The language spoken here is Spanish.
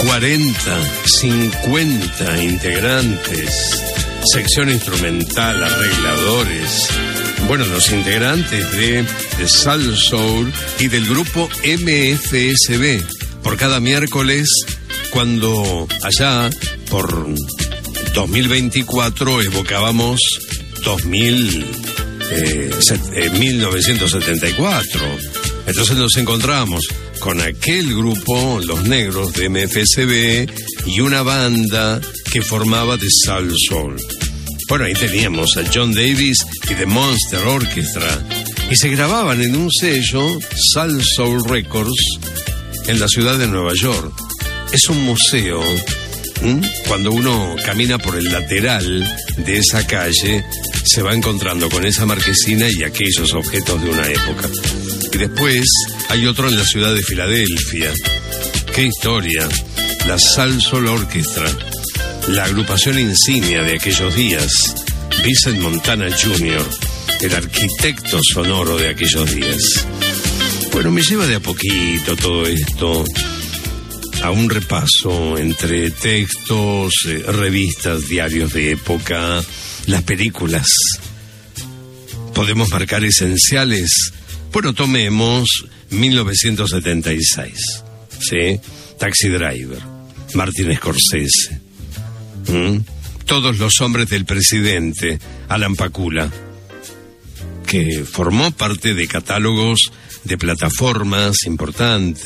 40, 50 integrantes, sección instrumental, arregladores. Bueno, los integrantes de Salsoul y del grupo MFSB. Por cada miércoles, cuando allá por 2024 evocábamos 1974. Entonces nos encontramos con aquel grupo, los negros de MFSB, y una banda que formaba The Salsoul. Bueno, ahí teníamos a John Davis y The Monster Orchestra, y se grababan en un sello, Salsoul Records, en la ciudad de Nueva York. Es un museo. Cuando uno camina por el lateral de esa calle, se va encontrando con esa marquesina y aquellos objetos de una época. Y después hay otro en la ciudad de Filadelfia. ¡Qué historia! La Salsoul Orchestra, la agrupación insignia de aquellos días. Vincent Montana Jr., el arquitecto sonoro de aquellos días. Bueno, me lleva de a poquito todo esto a un repaso entre textos, revistas, diarios de época, las películas. ¿Podemos marcar esenciales? Bueno, tomemos 1976, ¿sí? Taxi Driver, Martin Scorsese. Todos los hombres del presidente, Alan Pakula, que formó parte de catálogos de plataformas importantes.